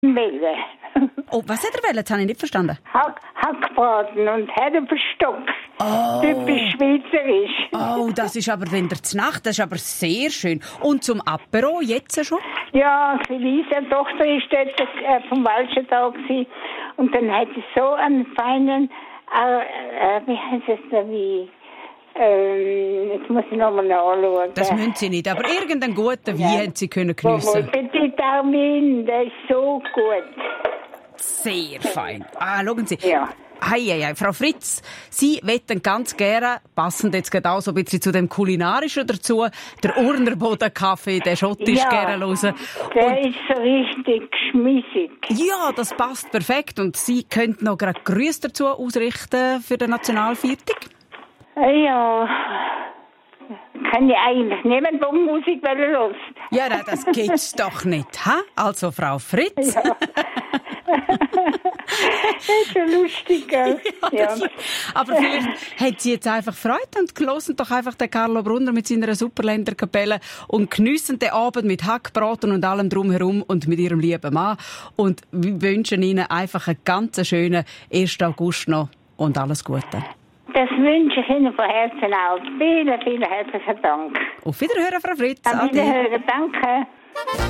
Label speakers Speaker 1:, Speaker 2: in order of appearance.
Speaker 1: Welle.
Speaker 2: Oh, was hat er wollen? Das habe ich nicht verstanden.
Speaker 1: Hackbraten und Herrenverstock.
Speaker 2: Oh.
Speaker 1: Typisch schweizerisch.
Speaker 2: Oh, das ist aber dann der Znacht, das ist aber sehr schön. Und zum Apero jetzt schon?
Speaker 1: Ja, Felisa, Tochter, ist dort vom Walschen da gewesen. Und dann hat sie so einen feinen, wie heißt es da, jetzt muss ich nochmal nachschauen.
Speaker 2: Das müssen Sie nicht, aber irgendeinen guten Wein haben Sie können geniessen.
Speaker 1: Petit Armin, der ist so gut.
Speaker 2: Sehr fein. Schauen Sie.
Speaker 1: Ja.
Speaker 2: Hei, Frau Fritz, Sie wetten ganz gerne, passend jetzt gerade auch so ein bisschen zu dem Kulinarischen dazu, der Urnerboden-Kaffee, den schottisch gerne hören.
Speaker 1: Der ist so richtig schmissig.
Speaker 2: Ja, das passt perfekt. Und Sie könnten noch gerade Grüße dazu ausrichten für den Nationalviertag?
Speaker 1: Ja, kann ich eigentlich niemand Musik hören.
Speaker 2: Ja, nein, das gibt's doch nicht, ha? Also, Frau Fritz.
Speaker 1: Ja. Das ist so lustig, gell? Ja.
Speaker 2: Aber vielleicht hat sie jetzt einfach Freude und hören doch einfach den Carlo Brunner mit seiner Superländerkapelle und geniessen den Abend mit Hackbraten und allem drumherum und mit ihrem lieben Mann und wir wünschen Ihnen einfach einen ganz schönen 1. August noch und alles Gute.
Speaker 1: Das wünsche ich Ihnen von Herzen auch. Vielen, vielen herzlichen Dank.
Speaker 2: Auf Wiederhören, Frau Fritz.
Speaker 1: Auf Wiederhören, danke.